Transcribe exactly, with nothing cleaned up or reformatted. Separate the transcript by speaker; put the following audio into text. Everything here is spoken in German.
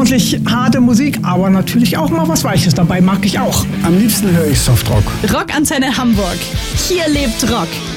Speaker 1: ordentlich harte Musik, aber natürlich auch mal was Weiches dabei, mag ich auch.
Speaker 2: Am liebsten höre ich Softrock.
Speaker 3: Rockantenne Hamburg. Hier lebt Rock.